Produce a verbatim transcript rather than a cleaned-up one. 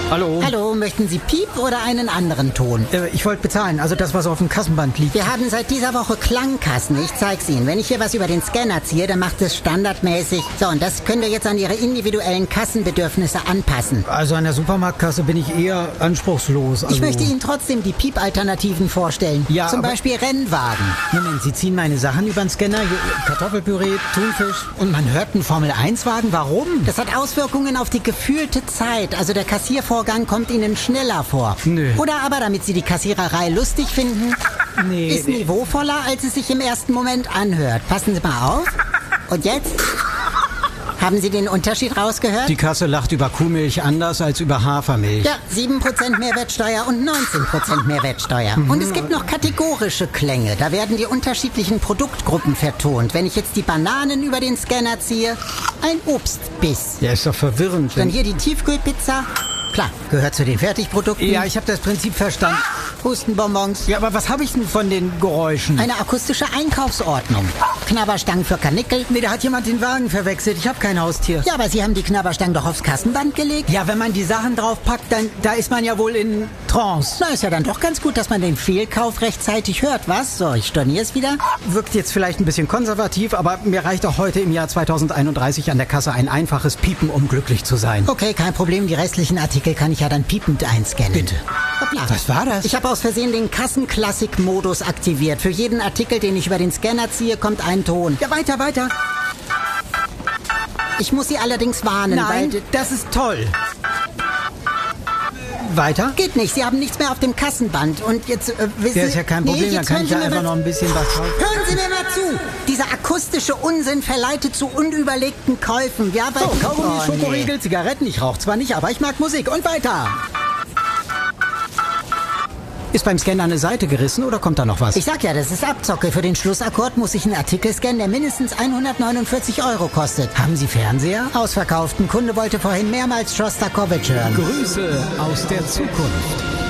Hallo. Hallo, möchten Sie Piep oder einen anderen Ton? Äh, ich wollte bezahlen, also das, was auf dem Kassenband liegt. Wir haben seit dieser Woche Klangkassen. Ich zeig's Ihnen. Wenn ich hier was über den Scanner ziehe, dann macht es standardmäßig. So, und das können wir jetzt an Ihre individuellen Kassenbedürfnisse anpassen. Also an der Supermarktkasse bin ich eher anspruchslos. Also Ich möchte Ihnen trotzdem die Piep-Alternativen vorstellen. Ja, Zum aber- Beispiel Rennwagen. Moment, Sie ziehen meine Sachen über den Scanner, hier, Kartoffelpüree, Thunfisch und man hört einen Formel eins Wagen. Warum? Das hat Auswirkungen auf die gefühlte Zeit. Also der Kassiervorgang kommt Ihnen schneller vor. Nö. Oder aber, damit Sie die Kassiererei lustig finden, Nee, ist nee. niveauvoller, als es sich im ersten Moment anhört. Passen Sie mal auf. Und jetzt? Haben Sie den Unterschied rausgehört? Die Kasse lacht über Kuhmilch anders als über Hafermilch. Ja, sieben Prozent Mehrwertsteuer und neunzehn Prozent Mehrwertsteuer. Und es gibt noch kategorische Klänge. Da werden die unterschiedlichen Produktgruppen vertont. Wenn ich jetzt die Bananen über den Scanner ziehe, ein Obstbiss. Ja, ist doch verwirrend. Dann Wenn hier die Tiefkühlpizza. Klar, gehört zu den Fertigprodukten. ja, ich habe das Prinzip verstanden. Hustenbonbons. Ja, aber was habe ich denn von den Geräuschen? Eine akustische Einkaufsordnung. Knabberstangen für Karnickel. Nee, da hat jemand den Wagen verwechselt. Ich habe kein Haustier. Ja, aber Sie haben die Knabberstangen doch aufs Kassenband gelegt. Ja, wenn man die Sachen draufpackt, dann da ist man ja wohl in Trance. Na, ist ja dann doch ganz gut, dass man den Fehlkauf rechtzeitig hört, was? So, ich storniere es wieder. Wirkt jetzt vielleicht ein bisschen konservativ, aber mir reicht auch heute im Jahr zweitausendeinunddreißig an der Kasse ein einfaches Piepen, um glücklich zu sein. Okay, kein Problem. Die restlichen Artikel kann ich ja dann piepend einscannen. Bitte. Hoppla. Was war das? Ich habe aus Versehen den Kassenklassik-Modus aktiviert. Für jeden Artikel, den ich über den Scanner ziehe, kommt ein Ton. Ja, weiter, weiter. Ich muss Sie allerdings warnen, Nein, weil... das ist toll. Weiter? Geht nicht, Sie haben nichts mehr auf dem Kassenband. Und jetzt, äh, wissen Ja, ist ja kein Nee, Problem, dann jetzt kann hören ich ja Sie mir einfach mal- noch ein bisschen was kaufen. Hören Sie mir mal zu! Dieser akustische Unsinn verleitet zu unüberlegten Käufen. Ja, weil... So, Kaugummi, Oh, nee. Schokoriegel, Zigaretten. Ich rauche zwar nicht, aber ich mag Musik. Und weiter. Ist beim Scanner eine Seite gerissen oder kommt da noch was? Ich sag ja, das ist Abzocke. Für den Schlussakkord muss ich einen Artikel scannen, der mindestens hundertneunundvierzig Euro kostet. Haben Sie Fernseher? Ausverkauft. Ein Kunde wollte vorhin mehrmals Shostakovich hören. Grüße aus der Zukunft.